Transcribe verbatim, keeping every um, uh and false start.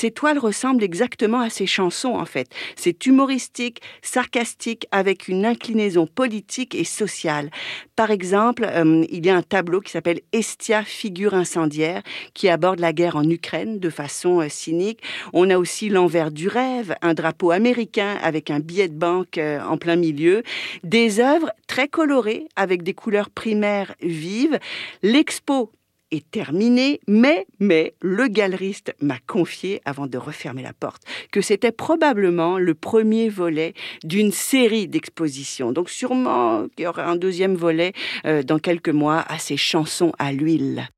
ces toiles ressemblent exactement à ses chansons, en fait. C'est humoristique, sarcastique, avec une inclinaison politique et sociale. Par exemple, euh, il y a un tableau qui s'appelle Hestia, figure incendiaire, qui aborde la guerre en Ukraine de façon euh, cynique. On a aussi l'envers du rêve, un drapeau américain avec un billet de banque euh, en plein milieu. Des œuvres très colorées, avec des couleurs primaires vives. L'expo est terminée, mais, mais le galeriste m'a confié, avant de refermer la porte, que c'était probablement le premier volet d'une série d'expositions. Donc sûrement qu'il y aura un deuxième volet euh, dans quelques mois à ces chansons à l'huile.